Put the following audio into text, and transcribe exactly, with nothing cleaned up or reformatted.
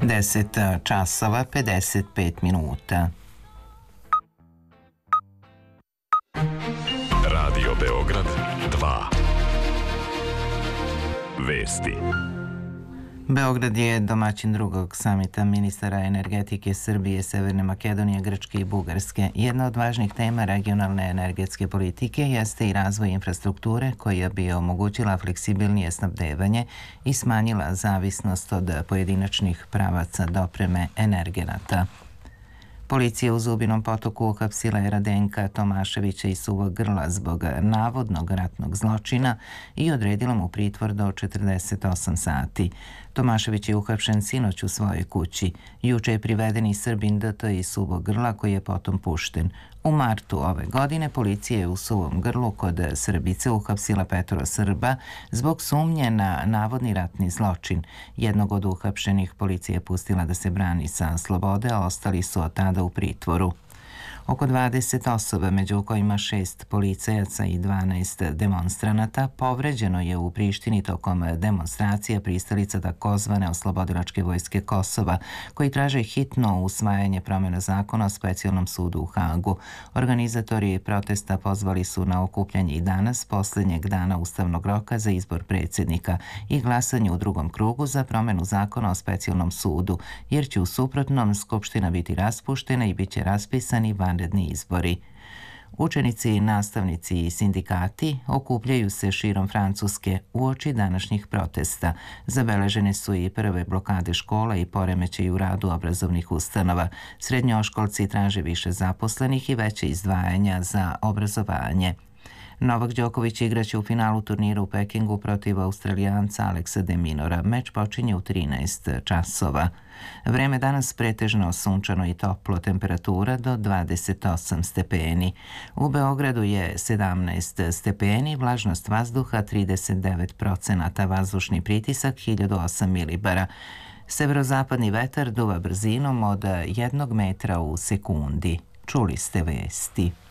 deset časova pedeset pet minuta. Radio Beograd dva. Vesti. Beograd je domaćin drugog samita ministara energetike Srbije, Severne Makedonije, Grčke i Bugarske. Jedna od važnih tema regionalne energetske politike jeste i razvoj infrastrukture koja bi omogućila fleksibilnije snabdevanje i smanjila zavisnost od pojedinačnih pravaca dopreme energenata. Policija u Zubinom Potoku uhapsila je Radenka Tomaševića iz Suvog Grla zbog navodnog ratnog zločina i odredila mu pritvor do četrdeset osam sati. Tomašević je uhapšen sinoć u svojoj kući. Juče je priveden i Srbin D T iz Suvog Grla koji je potom pušten. U martu ove godine policija je u Suvom Grlu kod Srbice uhapsila petoro Srba zbog sumnje na navodni ratni zločin. Jednog od uhapšenih policija je pustila da se brani sa slobode, a ostali su od tada u pritvoru. Oko dvadeset osoba, među kojima šest policajaca i dvanaest demonstranata, povređeno je u Prištini tokom demonstracija pristalica takozvane oslobodilačke vojske Kosova, koji traže hitno usvajanje promjena zakona o specijalnom sudu u Hagu. Organizatori protesta pozvali su na okupljanje i danas, posljednjeg dana ustavnog roka za izbor predsjednika i glasanje u drugom krugu za promjenu zakona o specijalnom sudu, jer će u suprotnom Skupština biti raspuštena i bit će raspisani vanredni izbori. Učenici, nastavnici i sindikati okupljaju se širom Francuske uoči današnjih protesta. Zabeležene su i prve blokade škola i poremećaji u radu obrazovnih ustanova. Srednjoškolci traže više zaposlenih i veće izdvajanja za obrazovanje. Novak Đoković igraće u finalu turnira u Pekingu protiv Australijanca Aleksa de Minora. Meč počinje u trinaest časova. Vreme danas pretežno sunčano i toplo, temperatura do dvadeset osam stepeni. U Beogradu je sedamnaest stepeni, vlažnost vazduha trideset devet procenata, vazdušni pritisak hiljadu osam milibara. Severozapadni vetar duva brzinom od jednog metra u sekundi. Čuli ste vesti.